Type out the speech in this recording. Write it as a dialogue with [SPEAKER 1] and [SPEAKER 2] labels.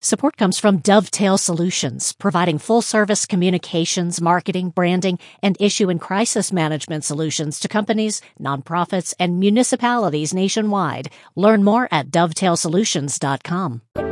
[SPEAKER 1] Support comes from Dovetail Solutions, providing full-service communications, marketing, branding, and issue and crisis management solutions to companies, nonprofits, and municipalities nationwide. Learn more at dovetailsolutions.com.